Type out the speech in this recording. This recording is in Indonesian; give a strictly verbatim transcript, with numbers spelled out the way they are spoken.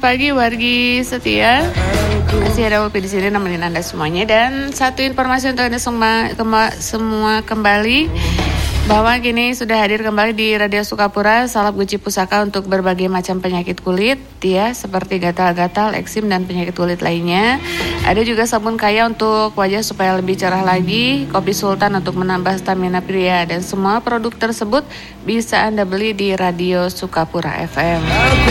pagi wargi setia. Masih ada Upi di sini nemenin Anda semuanya. Dan satu informasi untuk Anda semua, kema, semua kembali, bahwa kini sudah hadir kembali di Radio Sukapura Salap Guci Pusaka untuk berbagai macam penyakit kulit ya, seperti gatal-gatal, eksim dan penyakit kulit lainnya. Ada juga sabun Kaya untuk wajah supaya lebih cerah lagi, kopi Sultan untuk menambah stamina pria, dan semua produk tersebut bisa Anda beli di Radio Sukapura F M.